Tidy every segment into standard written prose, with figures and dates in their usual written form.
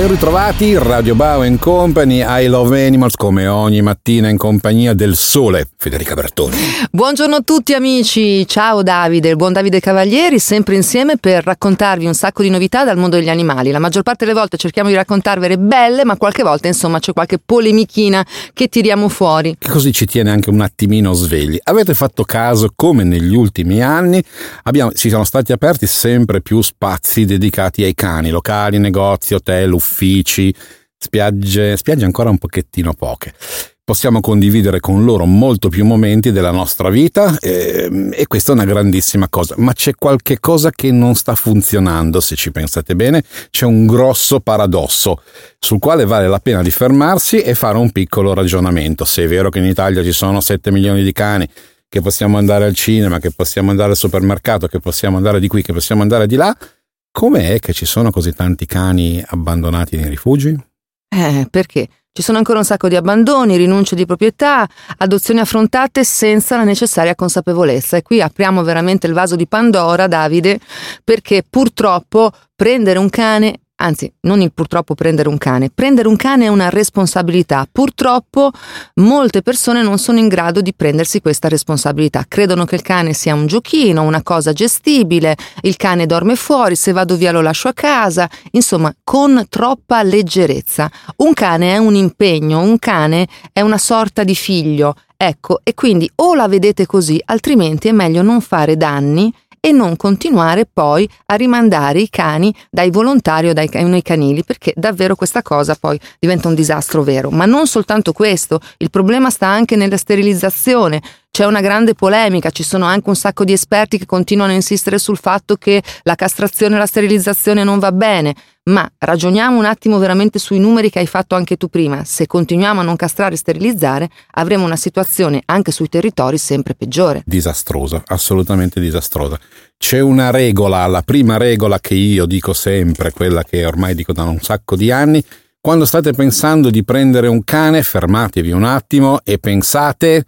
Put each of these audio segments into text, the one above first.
Ben ritrovati, Radio Bao & Company, I Love Animals, come ogni mattina in compagnia del sole, Federica Bertoni. Buongiorno a tutti amici, ciao Davide, il buon Davide Cavalieri, sempre insieme per raccontarvi un sacco di novità dal mondo degli animali. La maggior parte delle volte cerchiamo di raccontarvele belle, ma qualche volta insomma c'è qualche polemichina che tiriamo fuori. E così ci tiene anche un attimino svegli. Avete fatto caso come negli ultimi anni si sono stati aperti sempre più spazi dedicati ai cani, locali, negozi, hotel, uffici, spiagge ancora un pochettino poche. Possiamo condividere con loro molto più momenti della nostra vita e questa è una grandissima cosa, ma c'è qualche cosa che non sta funzionando, se ci pensate bene. C'è un grosso paradosso sul quale vale la pena di fermarsi e fare un piccolo ragionamento. Se è vero che in Italia ci sono 7 milioni di cani, che possiamo andare al cinema, che possiamo andare al supermercato, che possiamo andare di qui, che possiamo andare di là, com'è che ci sono così tanti cani abbandonati nei rifugi? Perché? Ci sono ancora un sacco di abbandoni, rinunce di proprietà, adozioni affrontate senza la necessaria consapevolezza. E qui apriamo veramente il vaso di Pandora, Davide, perché purtroppo prendere un cane, anzi non il purtroppo prendere un cane è una responsabilità. Purtroppo molte persone non sono in grado di prendersi questa responsabilità, credono che il cane sia un giochino, una cosa gestibile, il cane dorme fuori, se vado via lo lascio a casa, insomma con troppa leggerezza. Un cane è un impegno, un cane è una sorta di figlio, ecco, e quindi o la vedete così, altrimenti è meglio non fare danni e non continuare poi a rimandare i cani dai volontari o nei canili, perché davvero questa cosa poi diventa un disastro vero. Ma non soltanto questo, il problema sta anche nella sterilizzazione. C'è una grande polemica, ci sono anche un sacco di esperti che continuano a insistere sul fatto che la castrazione e la sterilizzazione non va bene, ma ragioniamo un attimo veramente sui numeri che hai fatto anche tu prima. Se continuiamo a non castrare e sterilizzare, avremo una situazione anche sui territori sempre peggiore. Disastrosa, assolutamente disastrosa. C'è una regola, la prima regola che io dico sempre, quella che ormai dico da un sacco di anni: quando state pensando di prendere un cane, fermatevi un attimo e pensate: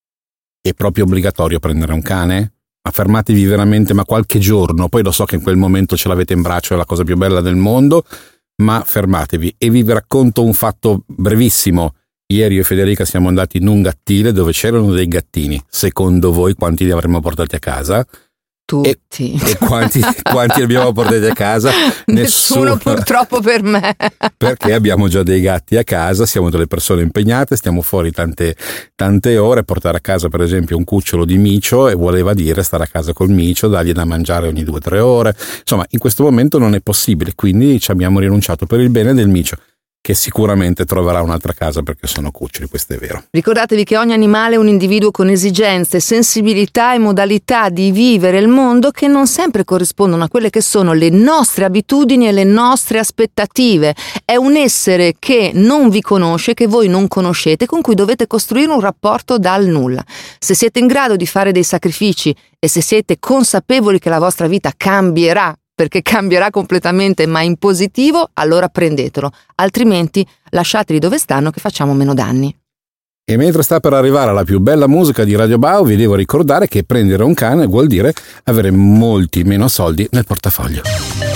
è proprio obbligatorio prendere un cane? Ma fermatevi veramente, ma qualche giorno, poi lo so che in quel momento ce l'avete in braccio, è la cosa più bella del mondo, ma fermatevi. E vi racconto un fatto brevissimo. Ieri io e Federica siamo andati in un gattile dove c'erano dei gattini. Secondo voi quanti li avremmo portati a casa? Tutti. E quanti li abbiamo portati a casa? Nessuno purtroppo per me. Perché abbiamo già dei gatti a casa, siamo delle persone impegnate, stiamo fuori tante ore. Portare a casa per esempio un cucciolo di micio e voleva dire stare a casa col micio, dargli da mangiare ogni 2 o 3 ore. Insomma, in questo momento non è possibile, quindi ci abbiamo rinunciato per il bene del micio, che sicuramente troverà un'altra casa perché sono cuccioli, questo è vero. Ricordatevi che ogni animale è un individuo con esigenze, sensibilità e modalità di vivere il mondo che non sempre corrispondono a quelle che sono le nostre abitudini e le nostre aspettative. È un essere che non vi conosce, che voi non conoscete, con cui dovete costruire un rapporto dal nulla. Se siete in grado di fare dei sacrifici e se siete consapevoli che la vostra vita cambierà, perché cambierà completamente ma in positivo, allora prendetelo, altrimenti lasciateli dove stanno che facciamo meno danni. E mentre sta per arrivare la più bella musica di Radio Bao, vi devo ricordare che prendere un cane vuol dire avere molti meno soldi nel portafoglio.